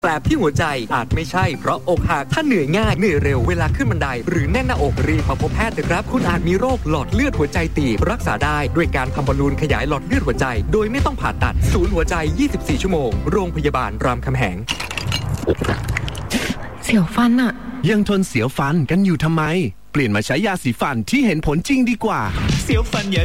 แผลที่หัวใจอาจไม่ใช่เพราะอกหักถ้าเหนื่อยง่ายเหนื่อยเร็วเวลาขึ้นบันไดหรือแน่นหน้าอกรีบมาพบแพทย์เถอะครับคุณอาจมีโรคหลอดเลือดหัวใจตีบรักษาได้ด้วยการทำบอลลูนขยายหลอดเลือดหัวใจโดยไม่ต้องผ่าตัดศูนย์หัวใจ24ชั่วโมงโรงพยาบาลรามคำแหงเสียวฟันอะยังทนเสียวฟันกันอยู่ทำไมเปลี่ยนมาใช้ยาสีฟันที่เห็นผลจริงดีกว่าเสียวฟัน